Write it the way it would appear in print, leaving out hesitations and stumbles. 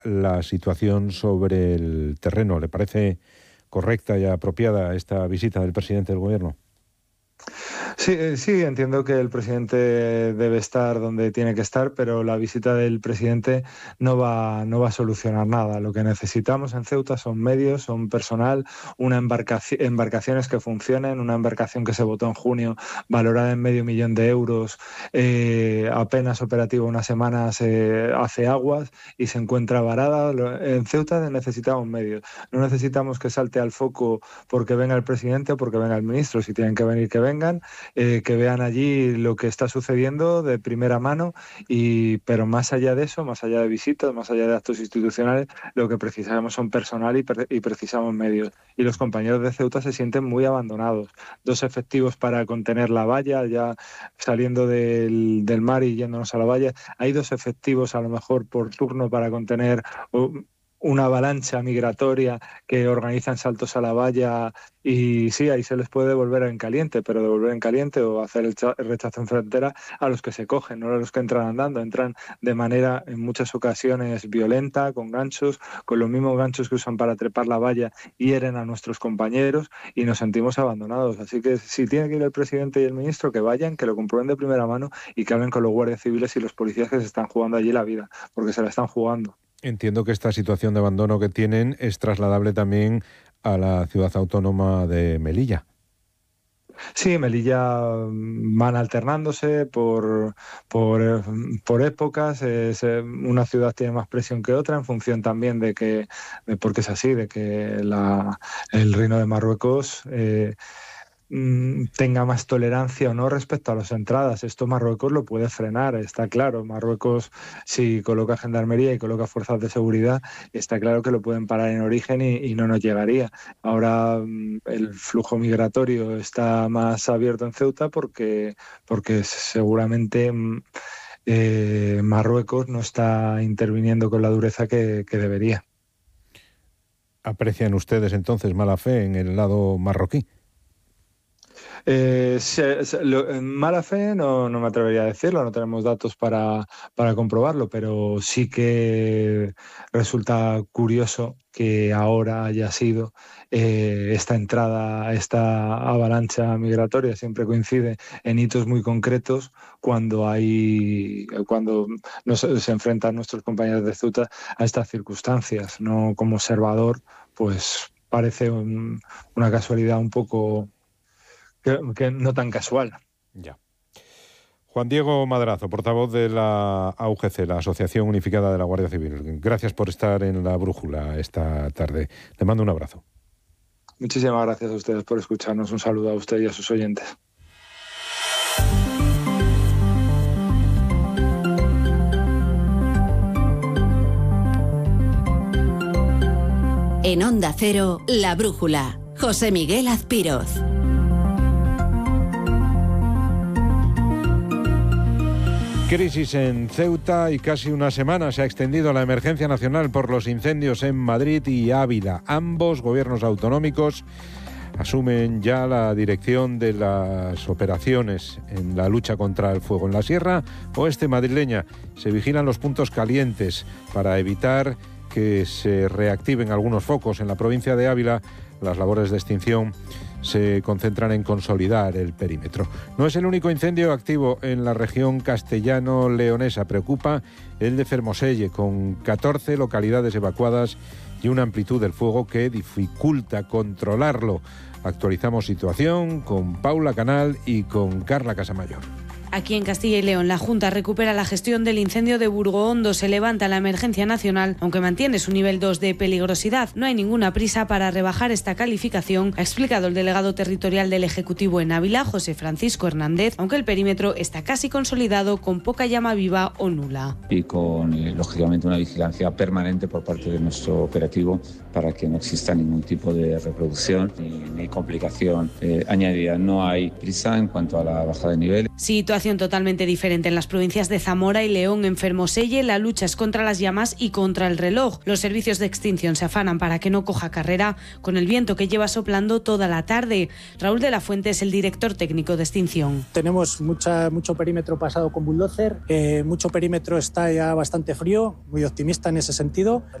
la situación sobre el terreno. ¿Le parece correcta y apropiada esta visita del presidente del Gobierno? Sí, entiendo que el presidente debe estar donde tiene que estar, pero la visita del presidente no va a solucionar nada. Lo que necesitamos en Ceuta son medios, son personal, embarcaciones que funcionen, una embarcación que se votó en junio valorada en €500,000, apenas operativa unas semanas, hace aguas y se encuentra varada. En Ceuta necesitamos medios, no necesitamos que salte al foco porque venga el presidente o porque venga el ministro. Si tienen que venir, que vengan. Que vean allí lo que está sucediendo de primera mano, pero más allá de eso, más allá de visitas, más allá de actos institucionales, lo que precisamos son personal y precisamos medios. Y los compañeros de Ceuta se sienten muy abandonados. 2 efectivos para contener la valla, ya saliendo del mar y yéndonos a la valla. Hay 2 efectivos a lo mejor por turno para contener una avalancha migratoria que organizan saltos a la valla, y sí, ahí se les puede devolver en caliente, pero devolver en caliente o hacer el rechazo en frontera a los que se cogen, no a los que entran andando. Entran de manera, en muchas ocasiones, violenta, con ganchos, con los mismos ganchos que usan para trepar la valla, hieren a nuestros compañeros y nos sentimos abandonados. Así que si tiene que ir el presidente y el ministro, que vayan, que lo comprueben de primera mano y que hablen con los guardias civiles y los policías que se están jugando allí la vida, porque se la están jugando. Entiendo que esta situación de abandono que tienen es trasladable también a la ciudad autónoma de Melilla. Sí, Melilla van alternándose por épocas. Una ciudad tiene más presión que otra en función también porque es así, de que el Reino de Marruecos tenga más tolerancia o no respecto a las entradas. Esto Marruecos lo puede frenar, está claro. Marruecos, si coloca gendarmería y coloca fuerzas de seguridad, está claro que lo pueden parar en origen y no nos llegaría. Ahora el flujo migratorio está más abierto en Ceuta porque seguramente Marruecos no está interviniendo con la dureza que debería. ¿Aprecian ustedes entonces mala fe en el lado marroquí? Mala fe no me atrevería a decirlo, no tenemos datos para comprobarlo, pero sí que resulta curioso que ahora haya sido esta entrada, esta avalancha migratoria. Siempre coincide en hitos muy concretos cuando se enfrentan nuestros compañeros de Ceuta a estas circunstancias. No, como observador, pues parece una casualidad un poco que no tan casual. Ya. Juan Diego Madrazo, portavoz de la AUGC, la Asociación Unificada de la Guardia Civil. Gracias por estar en La Brújula esta tarde. Le mando un abrazo. Muchísimas gracias a ustedes por escucharnos. Un saludo a usted y a sus oyentes. En Onda Cero, La Brújula. José Miguel Azpiroz. Crisis en Ceuta y casi una semana se ha extendido la emergencia nacional por los incendios en Madrid y Ávila. Ambos gobiernos autonómicos asumen ya la dirección de las operaciones en la lucha contra el fuego. En la Sierra Oeste madrileña se vigilan los puntos calientes para evitar que se reactiven algunos focos. En la provincia de Ávila, las labores de extinción se concentran en consolidar el perímetro. No es el único incendio activo en la región castellano-leonesa. Preocupa el de Fermoselle, con 14 localidades evacuadas y una amplitud del fuego que dificulta controlarlo. Actualizamos situación con Paula Canal y con Carla Casamayor. Aquí en Castilla y León, la Junta recupera la gestión del incendio de Burgohondo. Se levanta la emergencia nacional, aunque mantiene su nivel 2 de peligrosidad. No hay ninguna prisa para rebajar esta calificación, ha explicado el delegado territorial del Ejecutivo en Ávila, José Francisco Hernández, aunque el perímetro está casi consolidado, con poca llama viva o nula. Y con, lógicamente, una vigilancia permanente por parte de nuestro operativo para que no exista ningún tipo de reproducción ni complicación añadida. No hay prisa en cuanto a la bajada de nivel. Situación situación totalmente diferente en las provincias de Zamora y León. En Fermoselle la lucha es contra las llamas y contra el reloj. Los servicios de extinción se afanan para que no coja carrera con el viento que lleva soplando toda la tarde. Raúl de la Fuente es el director técnico de extinción. Tenemos mucho perímetro pasado con bulldozer, mucho perímetro está ya bastante frío, muy optimista en ese sentido.